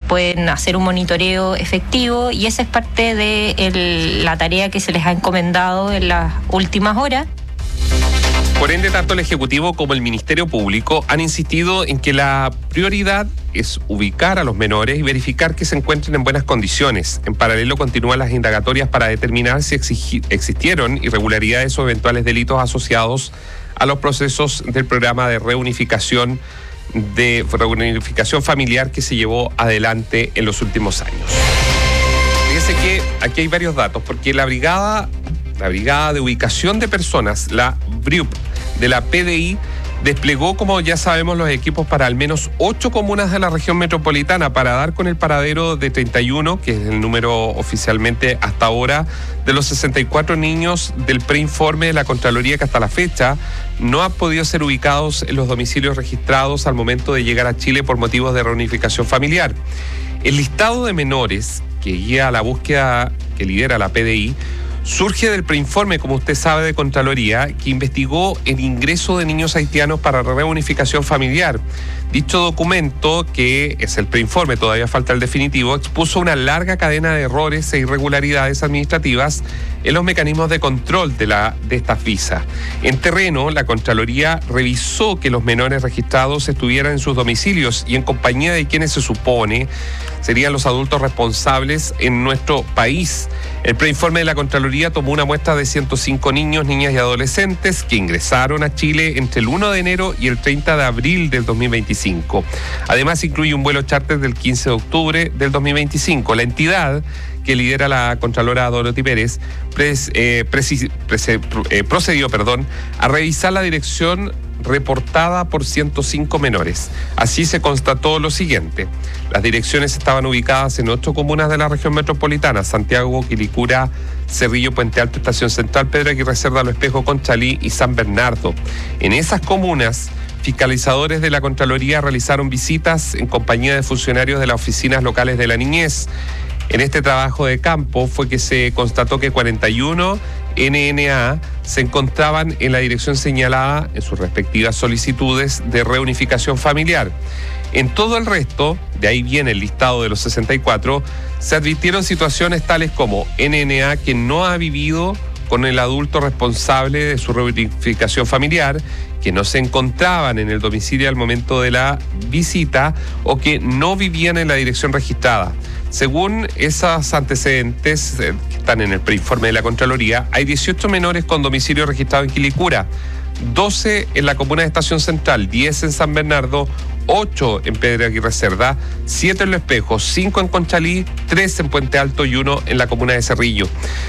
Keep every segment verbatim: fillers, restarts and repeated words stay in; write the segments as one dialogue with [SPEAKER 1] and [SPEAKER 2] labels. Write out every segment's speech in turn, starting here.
[SPEAKER 1] pueden hacer un monitoreo efectivo, y esa es parte de el, la tarea que se les ha encomendado en las últimas horas.
[SPEAKER 2] Por ende, tanto el Ejecutivo como el Ministerio Público han insistido en que la prioridad es ubicar a los menores y verificar que se encuentren en buenas condiciones. En paralelo, continúan las indagatorias para determinar si exigi- existieron irregularidades o eventuales delitos asociados a los procesos del programa de reunificación de reunificación familiar que se llevó adelante en los últimos años. Fíjese que aquí hay varios datos, porque la brigada, la brigada de ubicación de personas, la B R I U P, de la P D I, desplegó, como ya sabemos, los equipos para al menos ocho comunas de la región metropolitana para dar con el paradero de treinta y uno, que es el número oficialmente hasta ahora, de los sesenta y cuatro niños del preinforme de la Contraloría que hasta la fecha no han podido ser ubicados en los domicilios registrados al momento de llegar a Chile por motivos de reunificación familiar. El listado de menores que guía la búsqueda que lidera la P D I surge del preinforme, como usted sabe, de Contraloría, que investigó el ingreso de niños haitianos para reunificación familiar. Dicho documento, que es el preinforme, todavía falta el definitivo, expuso una larga cadena de errores e irregularidades administrativas en los mecanismos de control de, la, de estas visas. En terreno, la Contraloría revisó que los menores registrados estuvieran en sus domicilios y en compañía de quienes se supone serían los adultos responsables en nuestro país. El preinforme de la Contraloría tomó una muestra de ciento cinco niños, niñas y adolescentes que ingresaron a Chile entre el primero de enero y el treinta de abril del dos mil veinticinco. Además, incluye un vuelo charter del quince de octubre del dos mil veinticinco. La entidad que lidera la Contralora Dorothy Pérez pres, eh, preci, prese, eh, procedió perdón, a revisar la dirección reportada por ciento cinco menores. Así se constató lo siguiente: las direcciones estaban ubicadas en ocho comunas de la región metropolitana: Santiago, Quilicura, Cerrillo, Puente Alto, Estación Central, Pedro Aguirre Cerda, Lo Espejo, Conchalí y San Bernardo. En esas comunas, fiscalizadores de la Contraloría realizaron visitas en compañía de funcionarios de las oficinas locales de la niñez. En este trabajo de campo fue que se constató que cuarenta y uno N N A se encontraban en la dirección señalada en sus respectivas solicitudes de reunificación familiar. En todo el resto, de ahí viene el listado de los sesenta y cuatro, se advirtieron situaciones tales como N N A que no ha vivido con el adulto responsable de su reunificación familiar, que no se encontraban en el domicilio al momento de la visita o que no vivían en la dirección registrada. Según esos antecedentes eh, que están en el preinforme de la Contraloría, hay dieciocho menores con domicilio registrado en Quilicura, doce en la comuna de Estación Central, diez en San Bernardo, ocho en Pedro Aguirre Cerda, siete en Lo Espejo, cinco en Conchalí, tres en Puente Alto y uno en la comuna de Cerrillo.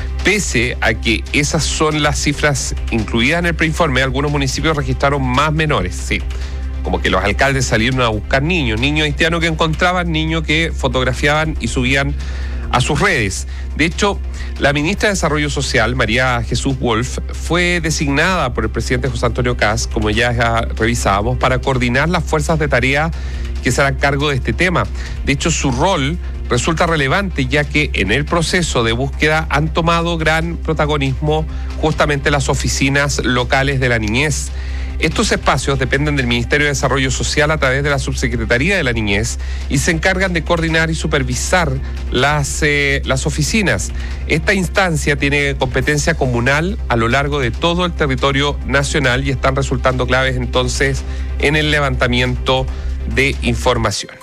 [SPEAKER 2] Pese a que esas son las cifras incluidas en el preinforme, algunos municipios registraron más menores, sí. Como que los alcaldes salieron a buscar niños, niños haitianos que encontraban, niños que fotografiaban y subían a sus redes. De hecho, la ministra de Desarrollo Social, María Jesús Wolf, fue designada por el presidente José Antonio Kast, como ya revisábamos, para coordinar las fuerzas de tarea que se harán cargo de este tema. De hecho, su rol resulta relevante, ya que en el proceso de búsqueda han tomado gran protagonismo justamente las oficinas locales de la niñez. Estos espacios dependen del Ministerio de Desarrollo Social a través de la Subsecretaría de la Niñez y se encargan de coordinar y supervisar las, eh, las oficinas. Esta instancia tiene competencia comunal a lo largo de todo el territorio nacional y están resultando claves entonces en el levantamiento de información.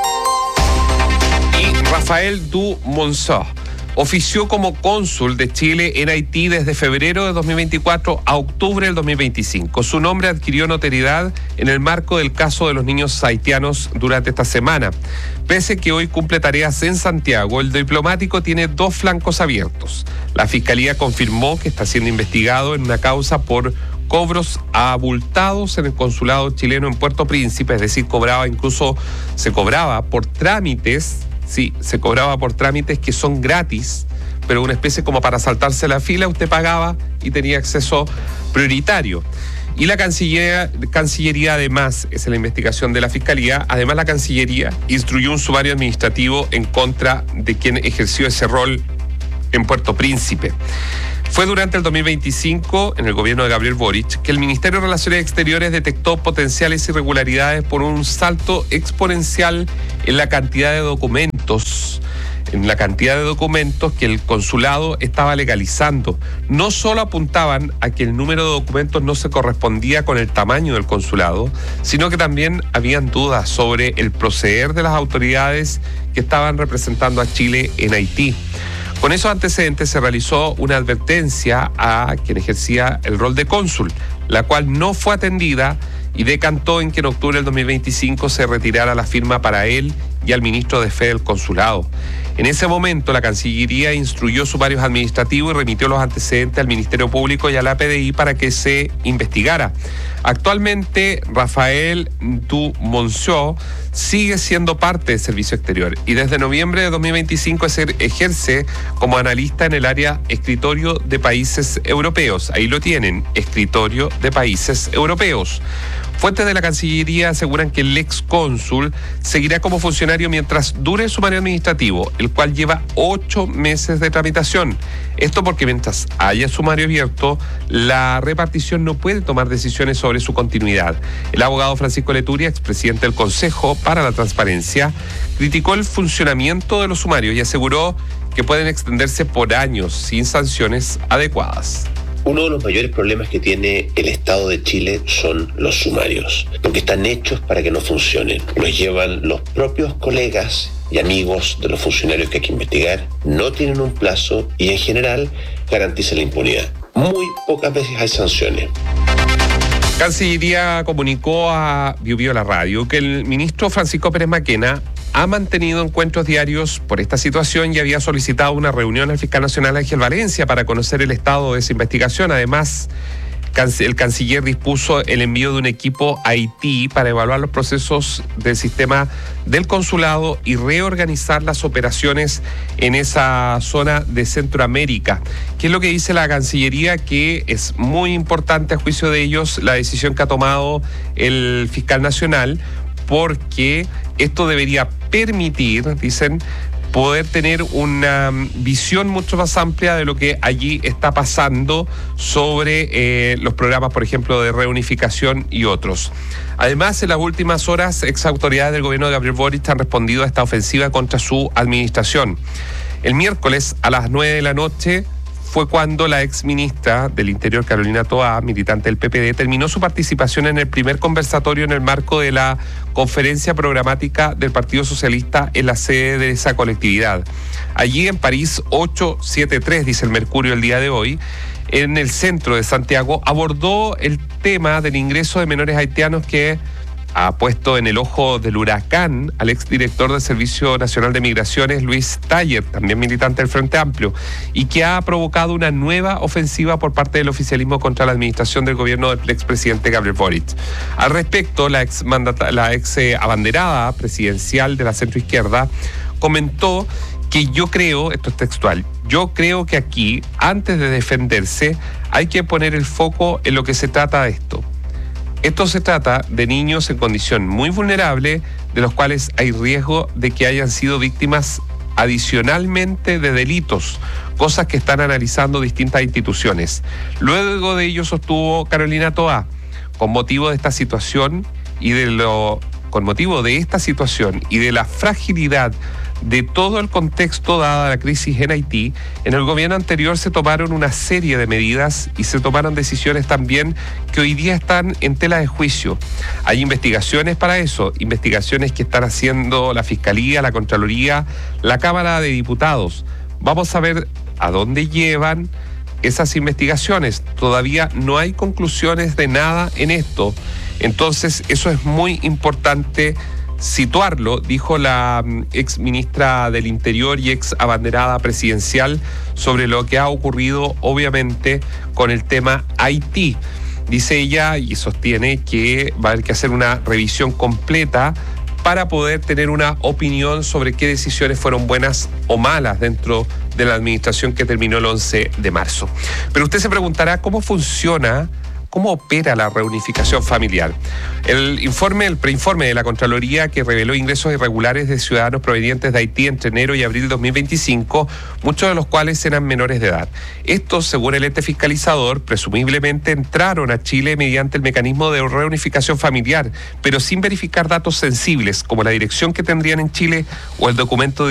[SPEAKER 2] Y Rafael Du Monceau ofició como cónsul de Chile en Haití desde febrero de dos mil veinticuatro a octubre del dos mil veinticinco. Su nombre adquirió notoriedad en el marco del caso de los niños haitianos durante esta semana. Pese a que hoy cumple tareas en Santiago, el diplomático tiene dos flancos abiertos. La Fiscalía confirmó que está siendo investigado en una causa por cobros abultados en el consulado chileno en Puerto Príncipe, es decir, cobraba incluso, se cobraba por trámites. Sí, se cobraba por trámites que son gratis, pero una especie como para saltarse la fila, usted pagaba y tenía acceso prioritario. Y la Cancillería, Cancillería además, es la investigación de la Fiscalía, además la Cancillería instruyó un sumario administrativo en contra de quien ejerció ese rol en Puerto Príncipe. Fue durante el dos mil veinticinco, en el gobierno de Gabriel Boric, que el Ministerio de Relaciones Exteriores detectó potenciales irregularidades por un salto exponencial en la cantidad de documentos, en la cantidad de documentos que el consulado estaba legalizando. No solo apuntaban a que el número de documentos no se correspondía con el tamaño del consulado, sino que también habían dudas sobre el proceder de las autoridades que estaban representando a Chile en Haití. Con esos antecedentes se realizó una advertencia a quien ejercía el rol de cónsul, la cual no fue atendida y decantó en que en octubre del dos mil veinticinco se retirara la firma para él y al ministro de Fe del consulado. En ese momento, la Cancillería instruyó sumarios administrativos y remitió los antecedentes al Ministerio Público y a la P D I para que se investigara. Actualmente, Rafael Dumonceau sigue siendo parte del Servicio Exterior y desde noviembre de dos mil veinticinco ejerce como analista en el área Escritorio de Países Europeos. Ahí lo tienen, Escritorio de Países Europeos. Fuentes de la Cancillería aseguran que el ex cónsul seguirá como funcionario mientras dure el sumario administrativo, el cual lleva ocho meses de tramitación. Esto porque mientras haya sumario abierto, la repartición no puede tomar decisiones sobre su continuidad. El abogado Francisco Leturia, expresidente del Consejo para la Transparencia, criticó el funcionamiento de los sumarios y aseguró que pueden extenderse por años sin sanciones adecuadas.
[SPEAKER 3] Uno de los mayores problemas que tiene el Estado de Chile son los sumarios, porque están hechos para que no funcionen. Los llevan los propios colegas y amigos de los funcionarios que hay que investigar, no tienen un plazo y en general garantizan la impunidad. Muy pocas veces hay sanciones.
[SPEAKER 2] Cancillería comunicó a Biu Biu la radio que el ministro Francisco Pérez Maquena ha mantenido encuentros diarios por esta situación y había solicitado una reunión al fiscal nacional Ángel Valencia para conocer el estado de esa investigación. Además, el canciller dispuso el envío de un equipo a Haití para evaluar los procesos del sistema del consulado y reorganizar las operaciones en esa zona de Centroamérica. ¿Qué es lo que dice la Cancillería? Que es muy importante a juicio de ellos la decisión que ha tomado el fiscal nacional, porque esto debería permitir, dicen, poder tener una visión mucho más amplia de lo que allí está pasando sobre eh, los programas, por ejemplo, de reunificación y otros. Además, en las últimas horas, ex autoridades del gobierno de Gabriel Boric han respondido a esta ofensiva contra su administración. El miércoles a las nueve de la noche fue cuando la ex ministra del Interior, Carolina Toá, militante del P P D, terminó su participación en el primer conversatorio en el marco de la conferencia programática del Partido Socialista en la sede de esa colectividad. Allí en París ochocientos setenta y tres, dice el Mercurio el día de hoy, en el centro de Santiago, abordó el tema del ingreso de menores haitianos que ha puesto en el ojo del huracán al exdirector del Servicio Nacional de Migraciones, Luis Taller, también militante del Frente Amplio, y que ha provocado una nueva ofensiva por parte del oficialismo contra la administración del gobierno del expresidente Gabriel Boric. Al respecto, la ex, mandata, la ex eh, abanderada presidencial de la centroizquierda comentó que yo creo, esto es textual, yo creo que aquí, antes de defenderse, hay que poner el foco en lo que se trata de esto. Esto se trata de niños en condición muy vulnerable, de los cuales hay riesgo de que hayan sido víctimas adicionalmente de delitos, cosas que están analizando distintas instituciones. Luego de ello sostuvo Carolina Toá, con motivo de esta situación y de lo, con motivo de esta situación y de la fragilidad de todo el contexto dada la crisis en Haití, en el gobierno anterior se tomaron una serie de medidas y se tomaron decisiones también que hoy día están en tela de juicio. Hay investigaciones para eso, investigaciones que están haciendo la Fiscalía, la Contraloría, la Cámara de Diputados. Vamos a ver a dónde llevan esas investigaciones. Todavía no hay conclusiones de nada en esto. Entonces, eso es muy importante situarlo, dijo la ex ministra del Interior y ex abanderada presidencial sobre lo que ha ocurrido, obviamente, con el tema Haití. Dice ella y sostiene que va a haber que hacer una revisión completa para poder tener una opinión sobre qué decisiones fueron buenas o malas dentro de la administración que terminó el once de marzo. Pero usted se preguntará cómo funciona cómo opera la reunificación familiar. El informe, el preinforme de la Contraloría que reveló ingresos irregulares de ciudadanos provenientes de Haití entre enero y abril de dos mil veinticinco, muchos de los cuales eran menores de edad. Estos, según el ente fiscalizador, presumiblemente entraron a Chile mediante el mecanismo de reunificación familiar, pero sin verificar datos sensibles como la dirección que tendrían en Chile o el documento de